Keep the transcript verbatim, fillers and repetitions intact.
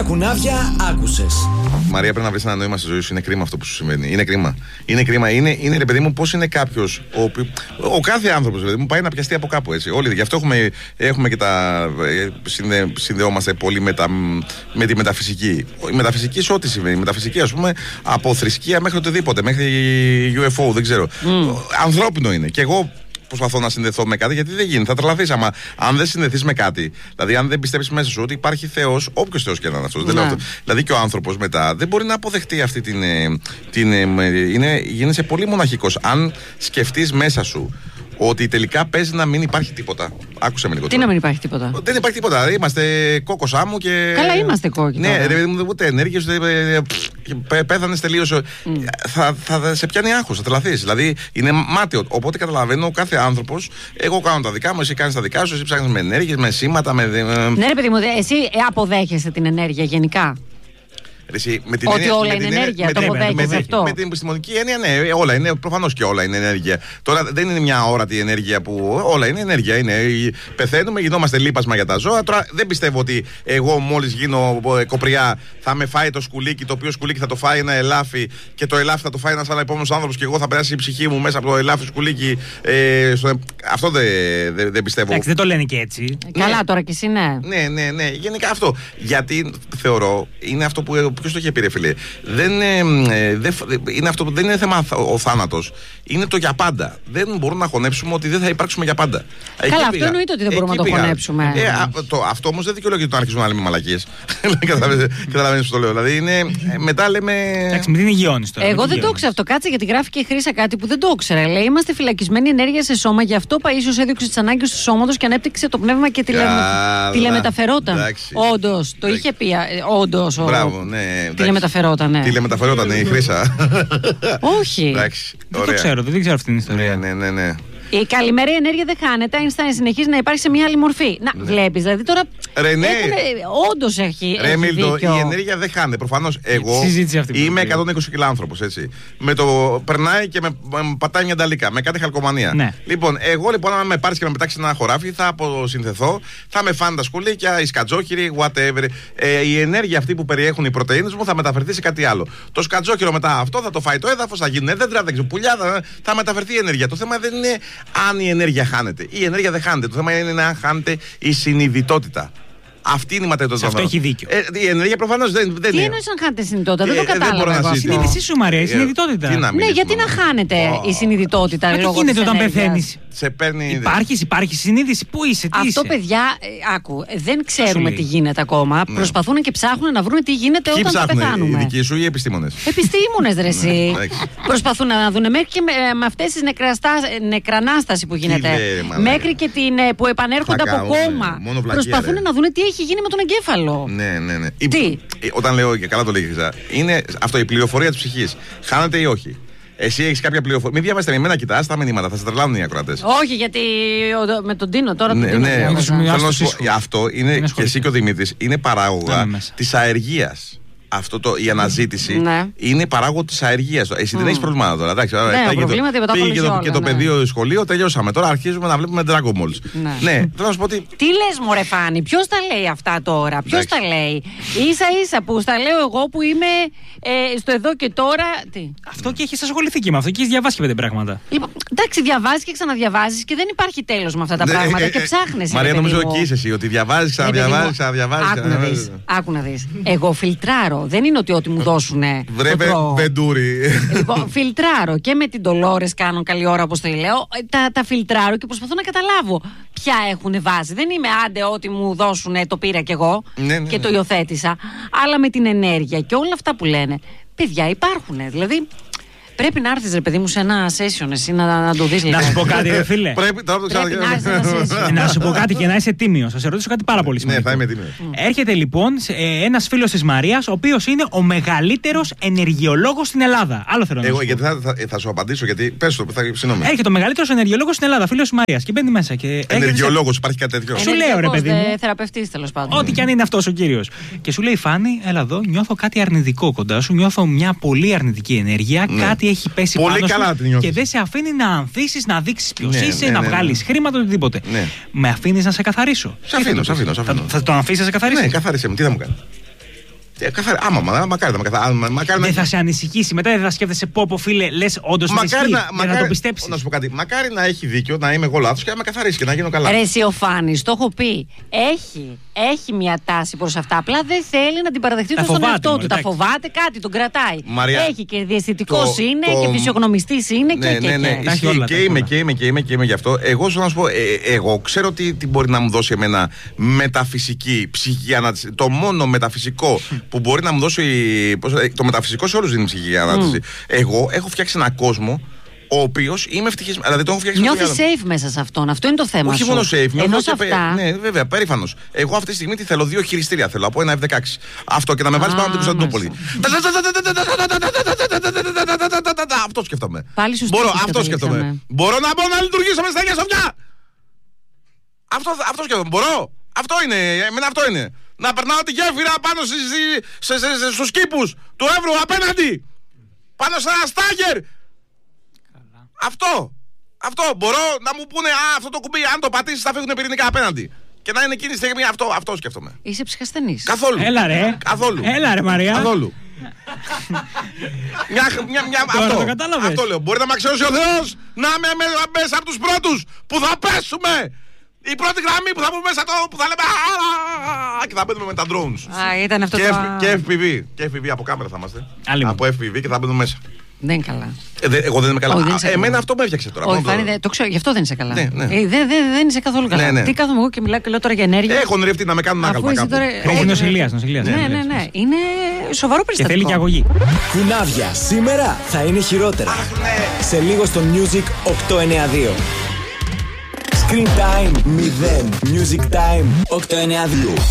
στα κουνάβια άκουσες. Μαρία, πρέπει να βρεις ένα νόημα στη ζωή σου. Είναι κρίμα αυτό που σου συμβαίνει. Είναι κρίμα. Είναι κρίμα. Είναι, είναι ρε παιδί μου, πώς είναι κάποιος. Ο, ο κάθε άνθρωπος, δηλαδή μου πάει να πιαστεί από κάπου έτσι. Όλοι. Γι' αυτό έχουμε, έχουμε και τα. Συνδε, συνδεόμαστε πολύ με, τα, με τη μεταφυσική. Η μεταφυσική σε ό,τι συμβαίνει. Η μεταφυσική, ας πούμε, από θρησκεία μέχρι οτιδήποτε. Μέχρι γιου εφ ο, δεν ξέρω. Mm. Ανθρώπινο είναι. Και εγώ προσπαθώ να συνδεθώ με κάτι, γιατί δεν γίνεται. Θα τρελαθείς άμα αν δεν συνδεθείς με κάτι. Δηλαδή, αν δεν πιστέψεις μέσα σου ότι υπάρχει Θεός, όποιος Θεός και να είναι αυτός. Ναι. Αυτό. Δηλαδή, και ο άνθρωπος μετά δεν μπορεί να αποδεχτεί αυτή την. την είναι, γίνεσαι πολύ μοναχικός. Αν σκεφτείς μέσα σου ότι τελικά παίζει να μην υπάρχει τίποτα. Άκουσε με λίγο. Τι τώρα. Να μην υπάρχει τίποτα. Δεν υπάρχει τίποτα. Είμαστε κόκκος άμμου και. Καλά, είμαστε κόκκινοι. Ναι, ρε, ούτε ενέργειες, ούτε. Πέθανες τελείως. Mm. Θα, θα σε πιάνει άγχος, θα τρελαθείς. Δηλαδή είναι μάταιο. Οπότε καταλαβαίνω ο κάθε άνθρωπος. Εγώ κάνω τα δικά μου, εσύ κάνεις τα δικά σου, εσύ ψάχνεις με ενέργειες, με σήματα. Με... Ναι, ρε παιδί μου, εσύ αποδέχεσαι την ενέργεια γενικά. Εσύ, με την ότι έννοια, όλα με είναι την ενέργεια, με το αποδέχεσαι αυτό. Με την επιστημονική έννοια, ναι, όλα είναι. Προφανώς και όλα είναι ενέργεια. Τώρα δεν είναι μια αόρατη ενέργεια που. Όλα είναι ενέργεια. Είναι. Πεθαίνουμε, γινόμαστε λίπασμα για τα ζώα. Τώρα δεν πιστεύω ότι εγώ μόλις γίνω κοπριά θα με φάει το σκουλίκι, το οποίο σκουλίκι θα το φάει ένα ελάφι και το ελάφι θα το φάει ένας άλλος επόμενος άνθρωπος και εγώ θα περάσει η ψυχή μου μέσα από το ελάφι σκουλίκι. Ε, στο... Αυτό δεν δε, δε πιστεύω. Εντάξει, δεν το λένε και έτσι. Καλά, ναι. Τώρα κι εσύ, ναι. Ναι, ναι, ναι. Γενικά αυτό. Γιατί θεωρώ είναι αυτό που. Ποιος το είχε πει, ρε φίλε. Δεν, ε, δε, είναι αυτό που δεν είναι θέμα ο θάνατος. Είναι το για πάντα. Δεν μπορούμε να χωνέψουμε ότι δεν θα υπάρξουμε για πάντα. Καλά, εκεί αυτό πήγα. Εννοείται ότι δεν μπορούμε να το χωνέψουμε. Ε, α, το, αυτό όμως δεν δικαιολογεί το να αρχίσουμε να λέμε μαλακίες. Καταλαβαίνεις που το λέω. Δηλαδή είναι, μετά λέμε. Εντάξει, μην την υγιώνεις τώρα. Εγώ δεν το ήξερα αυτό. Κάτσε, γιατί γράφει και η Χρύσα κάτι που δεν το ήξερα. Λέει: είμαστε φυλακισμένοι ενέργεια σε σώμα, γι' αυτό Παΐσιος έδιωξε τις ανάγκες του σώματος και ανέπτυξε το πνεύμα και τηλεμεταφερόταν. Όντως, το είχε πει. Όντως. Μπράβο, ναι. Τηλεμεταφερόταν, ναι. Τηλεμεταφερόταν η Χρύσα. Όχι. Εντάξει, δεν το ξέρω, δεν ξέρω αυτή την ιστορία. Ναι, ναι, ναι. Η καλημερή ενέργεια δεν χάνεται. Einstein συνεχίζει να υπάρχει σε μια άλλη μορφή. Να, ναι. Βλέπεις, δηλαδή τώρα. Ρε, ναι. Όντως έχει. Ρε, Μίλτο, η ενέργεια δεν χάνεται. Προφανώς εγώ είμαι εκατόν είκοσι κιλά άνθρωπος, έτσι. Με το περνάει και με, με πατάει μια νταλίκα, με κάτι χαλκομανία. Ναι. Λοιπόν, εγώ λοιπόν, αν με πάρεις και με πετάξεις ένα χωράφι, θα αποσυνθεθώ, θα με φάνε τα σκουλίκια, οι σκατζόχυροι, whatever. Ε, η ενέργεια αυτή που περιέχουν οι πρωτεΐνες μου θα μεταφερθεί σε κάτι άλλο. Το σκατζόχυρο μετά αυτό θα το φάει το έδαφος, θα γίνουν δέντρα, δεν ξέρω, πουλιά, θα, θα μεταφερθεί η ενέργεια. Το θέμα δεν είναι αν η ενέργεια χάνεται. Η ενέργεια δεν χάνεται. Το θέμα είναι αν χάνεται η συνειδητότητα. Αυτή είναι η ματαιότητα. Αυτό έχει δίκιο. Ε, η ενέργεια προφανώς δεν, δεν τι είναι. Τι εννοείς αν χάνεται συνειδητότητα, δεν ε, το κατάλαβα. Η συνείδησή σου, Μαρία, η συνειδητότητα. Ε, ναι, γιατί να χάνεται oh. η συνειδητότητα. Μα τι γίνεται όταν πεθαίνεις. Σε παίρνει. Υπάρχεις, υπάρχει συνείδηση. Πού είσαι, τι αυτό, είσαι. παιδιά, ε, άκου, δεν ξέρουμε τι γίνεται ακόμα. Ναι. Προσπαθούν και ψάχνουν να βρουν τι γίνεται Ποιοι όταν θα πεθάνουμε. Οι δικοί σου ή οι επιστήμονες. Επιστήμονες, ρε εσύ. Προσπαθούν να δουν μέχρι και με αυτές τις νεκρανάσταση που γίνεται. Μέχρι και την που επανέρχονται από κόμμα. Προσπαθούν να δουν τι έχει γίνει με τον εγκέφαλο. Ναι, ναι, ναι. Τι. Όταν λέω και καλά το λέει η Χρυσά, είναι αυτό η πληροφορία της ψυχής. Χάνεται ή όχι. Εσύ έχεις κάποια πληροφορία. Μην διαβάσετε με εμένα, κοιτάς τα μηνύματα, θα σε τρελάνουν οι ακροατές. Όχι, γιατί με τον Τίνο τώρα. Ναι, τον Τίνο ναι. Θέλω να σου πω, αυτό είναι και εσύ και ο Δημήτρης είναι παράγωγα της αεργίας. Αυτό το, η αναζήτηση ναι. είναι παράγωγο της αεργίας. Εσύ mm. δεν έχεις προβλήματα τώρα. Εντάξει, ναι, προβλήματα το, πήγε και το, και το ναι. πεδίο σχολείο, τελειώσαμε. Τώρα αρχίζουμε να βλέπουμε Dragon Balls. Ναι, ναι θέλω να σου πω ότι. Τι λες, μωρέ Φάνη, ποιος τα λέει αυτά τώρα, ποιος τα λέει. Ίσα ίσα που στα λέω εγώ που είμαι ε, στο εδώ και τώρα. Τι. Αυτό και έχεις ασχοληθεί και με αυτό και έχεις διαβάσει και πέντε πράγματα. Λοιπόν, εντάξει, διαβάζεις και ξαναδιαβάζεις και δεν υπάρχει τέλος με αυτά τα πράγματα και ψάχνεις. Μαρία, νομίζω εκεί είσαι εσύ, ότι διαβάζεις, ξαναδιαβάζεις, ξαναδιαβάζεις. Άκου να δεις. Εγώ φιλτράρω. Δεν είναι ότι ό,τι μου δώσουνε. Βρε Βεντούρι. Λοιπόν, φιλτράρω και με την Ντολόρες κάνω καλή ώρα όπως το λέω. Τα, τα φιλτράρω και προσπαθώ να καταλάβω ποια έχουν βάση. Δεν είμαι άντε ό,τι μου δώσουνε το πήρα κι εγώ ναι, ναι, και το υιοθέτησα. Αλλά με την ενέργεια και όλα αυτά που λένε. Παιδιά υπάρχουνε. Δηλαδή. Πρέπει να έρθεις, ρε παιδί μου, σε ένα session εσύ να, να το δεις. Να σου πω κάτι, ρε φίλε. Πρέπει, τώρα το Πρέπει να έρθεις ένα session. Να σου πω κάτι και να είσαι τίμιος. Θα σε ρωτήσω κάτι πάρα πολύ σημαντικό. Ναι, θα είμαι τίμιος. Έρχεται λοιπόν ένας φίλος της Μαρίας, ο οποίος είναι ο μεγαλύτερος ενεργειολόγος στην Ελλάδα. Άλλο θέλω να Εγώ, σου γιατί θα, θα, θα σου απαντήσω, γιατί πες το, θα συγγνώμη. Έρχεται ο μεγαλύτερος ενεργειολόγος στην Ελλάδα, φίλος της Μαρίας, και μπαίνει μέσα. Και ενεργειολόγος, υπάρχει κάτι τέτοιο. Σου λέω, ρε παιδί μου. Θεραπευτής, τέλος πάντων. Ό,τι κι αν είναι αυτός ο κύριος. Και σου λέει, Φάνη, έλα εδώ, νιώθω κάτι αρνητικό κοντά σου, νιώθω μια πολύ αρνητική ενέργεια, κάτι έχει πέσει πάνω. Καλά την και δεν σε αφήνει να ανθίσεις, να δείξεις ποιος ναι, είσαι, ναι, να ναι, βγάλεις ναι. χρήματα, οτιδήποτε. Ναι. Με αφήνεις να σε καθαρίσω. Σε αφήνω, σε αφήνω. Θα, θα τον αφήσεις να σε καθαρίσει. Ναι, καθάρισε με, τι θα μου κάνει. Ε, καθαρι... Άμα, μα, μακάρι, μακάρι, μακάρι δεν να... θα σε ανησυχήσει, μετά δεν θα σκέφτεσαι πω, πω φίλε, λες όντως με ισχύει, να, μακάρι... να το πιστέψεις. Να σου πω κάτι, μακάρι να έχει δίκιο, να είμαι εγώ λάθος και να με καθαρίσει και να γίνω καλά. Ρε εσύ ο Φάνης, το έχω πει, έχει, έχει μια τάση προς αυτά, απλά δεν θέλει να την παραδεχτεί το στον εαυτό του, τα φοβάται κάτι, τον κρατάει. Μαρία, έχει και διαισθητικός το, είναι το... και φυσιογνωμιστής είναι ναι, και, και, ναι, ναι, και. Ισχύει, όλα, και, είμαι, και είμαι και είμαι και είμαι γι' αυτό. Εγώ σου να σου πω, ε, εγώ ξέρω τι, τι μπορεί να μου δώσει εμένα μεταφυσική, ψυχική ανάτηση. Το μόνο μεταφυσικό που μπορεί να μου δώσει. Πώς, το μεταφυσικό σε όλους δίνει ψυχική ανάτηση. Mm. Εγώ έχω φτιάξει έναν κόσμο ο οποίος είμαι ευτυχισμένος. Δηλαδή το έχω φτιάξει. Νιώθεις safe μέσα σε αυτόν. Αυτό είναι το θέμα. Όχι σου. μόνο safe, ενώ σε και, αυτά. Ναι, βέβαια, περήφανος. Εγώ αυτή τη στιγμή τι θέλω, δύο χειριστήρια θέλω από ένα εφ δεκαέξι. Αυτό και να με βάλεις πάνω από την Κωνσταντινούπολη. Αυτό σκέφτομαι. Πάλι σου Μπορώ, αυτό σκέφτομαι. Μπορώ να μπω να λειτουργήσω με στα Αγία Σοφιά. Αυτό, αυτό σκέφτομαι. Μπορώ. Αυτό είναι. Εμένα αυτό είναι. Να περνάω τη γέφυρα πάνω στους κήπους του Εύρου απέναντι. Πάνω σε ένα στάγερ. Αυτό. Αυτό. Μπορώ να μου πούνε, α, αυτό το κουμπί, αν το πατήσεις θα φύγουν πυρηνικά απέναντι. Και να είναι εκείνη τη στιγμή αυτό, αυτό σκέφτομαι. Είσαι ψυχασθενής. Καθόλου. Έλα ρε. Καθόλου. Έλα ρε Μαρία. Καθόλου. μια, μια, μια, αυτό, το αυτό λέω. Μπορεί να με αξιώσει ο Θεός να είμαι μέσα από τους πρώτους που θα πέσουμε. Η πρώτη γραμμή που θα πούμε μέσα το, που θα λέμε και θα μπαίνουμε με τα drones. Α, ήταν αυτό και, το... F, και εφ πι βι. Και εφ πι βι από κάμερα θα είμαστε. Άλλη από εφ πι βι και θα μπαίνουμε μέσα. Δεν είναι καλά. Ε, δε, εγώ δεν είμαι καλά. Όχι, δεν Α, εμένα καλά. Αυτό με έφτιαξε τώρα. Όχι, Φάνη, δε, το ξέρω, γι' αυτό δεν είσαι καλά. Ναι, ναι. Ε, δεν δε, δεν είσαι καθόλου καλά. Ναι, ναι. Τι κάθομαι εγώ και μιλάω και λέω τώρα για ενέργεια. Έχω ονειρευτεί να με κάνουν άγαλμα κάπου. Τώρα... Έχει νοσηλείας, νοσηλείας. Ναι, ναι, ναι, ναι. Είναι σοβαρό περιστατικό. Και θέλει και αγωγή. Κουνάβια, σήμερα θα είναι χειρότερα. Αχ, ναι. Σε λίγο στο Music οκτακόσια ενενήντα δύο. Screen Time μηδέν. Music Time οκτακόσια ενενήντα δύο.